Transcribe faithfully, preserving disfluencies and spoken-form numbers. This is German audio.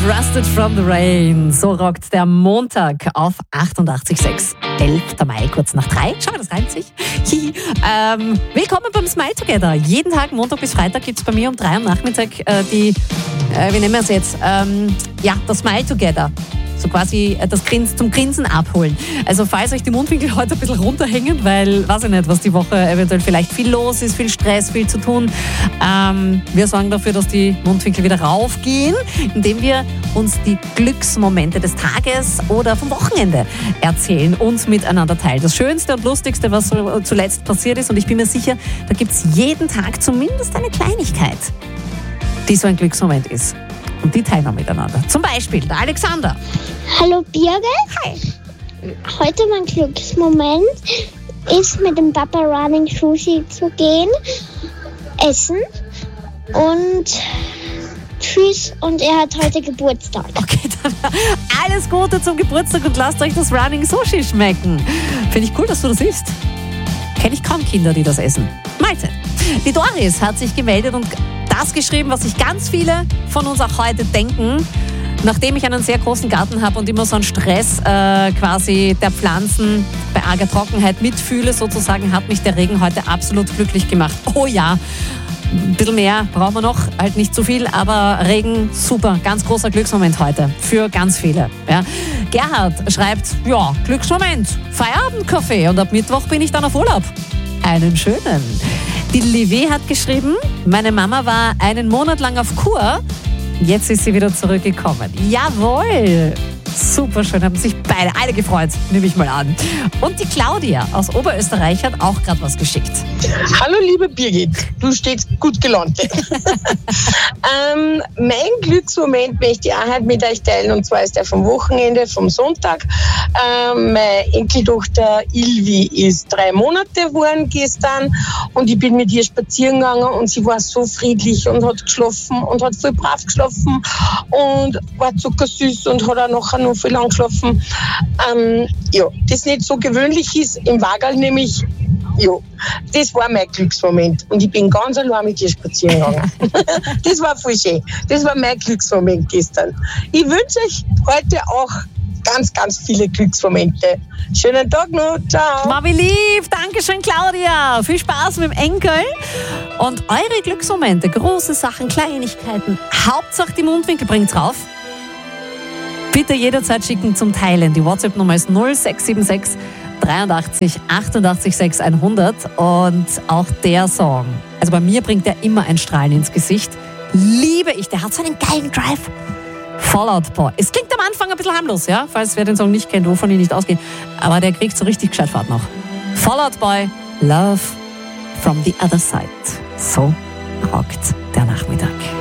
Rusted from the Rain. So rockt der Montag auf achtundachtzig Komma sechs. elfter Mai, kurz nach drei. Schau, das reimt sich. ähm, willkommen beim Smile Together. Jeden Tag, Montag bis Freitag, gibt es bei mir um drei am Nachmittag äh, die, äh, wie nennen wir es jetzt? Ähm, ja, das Smile Together. So quasi das Grins zum Grinsen abholen. Also falls euch die Mundwinkel heute ein bisschen runterhängen, weil, weiß ich nicht, was die Woche eventuell vielleicht viel los ist, viel Stress, viel zu tun. Ähm, wir sorgen dafür, dass die Mundwinkel wieder raufgehen, indem wir uns die Glücksmomente des Tages oder vom Wochenende erzählen und miteinander teilen. Das Schönste und Lustigste, was so zuletzt passiert ist, und ich bin mir sicher, da gibt es jeden Tag zumindest eine Kleinigkeit, die so ein Glücksmoment ist. Und die teilen wir miteinander. Zum Beispiel der Alexander. Hallo Birgit. Hi. Heute mein Glücksmoment ist, mit dem Papa Running Sushi zu gehen, essen und tschüss, und er hat heute Geburtstag. Okay, dann alles Gute zum Geburtstag und lasst euch das Running Sushi schmecken. Finde ich cool, dass du das isst. Kenne ich kaum Kinder, die das essen. Malte. Die Doris hat sich gemeldet und das geschrieben, was sich ganz viele von uns auch heute denken, nachdem ich einen sehr großen Garten habe und immer so einen Stress äh, quasi der Pflanzen bei arger Trockenheit mitfühle, sozusagen, hat mich der Regen heute absolut glücklich gemacht. Oh ja, ein bisschen mehr brauchen wir noch, halt nicht zu viel, aber Regen, super, ganz großer Glücksmoment heute für ganz viele. Ja. Gerhard schreibt, ja, Glücksmoment, Feierabendkaffee, und ab Mittwoch bin ich dann auf Urlaub. Einen schönen. Die Livie hat geschrieben, meine Mama war einen Monat lang auf Kur, jetzt ist sie wieder zurückgekommen. Jawohl! Super schön, haben sich beide alle gefreut, nehme ich mal an. Und die Claudia aus Oberösterreich hat auch gerade was geschickt. Hallo liebe Birgit, du stehst gut gelaunt. ähm, mein Glücksmoment möchte ich auch heute mit euch teilen, und zwar ist der vom Wochenende, vom Sonntag. Ähm, meine Enkeltochter Ilvi ist drei Monate geworden gestern, und ich bin mit ihr spazieren gegangen und sie war so friedlich und hat geschlafen und hat voll brav geschlafen und war zuckersüß und hat auch nachher noch viel lang geschlafen. Ähm, ja, das nicht so gewöhnlich ist im Wagerl, nämlich, ja, das war mein Glücksmoment. Und ich bin ganz allein mit ihr spazieren gegangen. Das war voll schön. Das war mein Glücksmoment gestern. Ich wünsche euch heute auch ganz, ganz viele Glücksmomente. Schönen Tag noch. Ciao. Mami lieb, Dankeschön Claudia. Viel Spaß mit dem Enkel. Und eure Glücksmomente, große Sachen, Kleinigkeiten, Hauptsache die Mundwinkel bringt's rauf. Bitte jederzeit schicken zum Teilen. Die WhatsApp-Nummer ist null sechs sieben sechs dreiundachtzig achtundachtzig sechs hundert. Und auch der Song, also bei mir bringt der immer ein Strahlen ins Gesicht. Liebe ich, der hat so einen geilen Drive. Fallout Boy. Es klingt am Anfang ein bisschen harmlos, ja, falls wer den Song nicht kennt, wovon ich nicht ausgehe. Aber der kriegt so richtig gescheit Fahrt noch. Fallout Boy, Love from the Other Side. So rockt der Nachmittag.